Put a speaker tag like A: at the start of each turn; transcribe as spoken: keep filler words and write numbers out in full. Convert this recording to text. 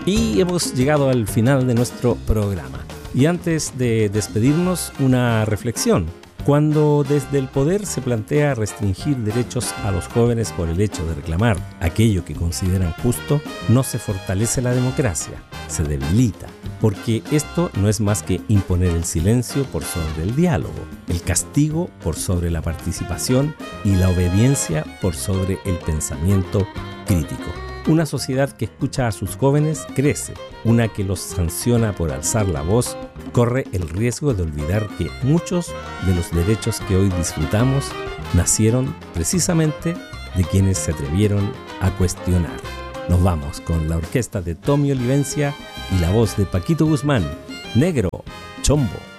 A: Y hemos llegado al final de nuestro programa. Y antes de despedirnos, una reflexión. Cuando desde el poder se plantea restringir derechos a los jóvenes por el hecho de reclamar aquello que consideran justo, no se fortalece la democracia, se debilita, porque esto no es más que imponer el silencio por sobre el diálogo, el castigo por sobre la participación y la obediencia por sobre el pensamiento crítico. Una sociedad que escucha a sus jóvenes crece, una que los sanciona por alzar la voz corre el riesgo de olvidar que muchos de los derechos que hoy disfrutamos nacieron precisamente de quienes se atrevieron a cuestionar. Nos vamos con la orquesta de Tommy Olivencia y la voz de Paquito Guzmán, Negro Chombo.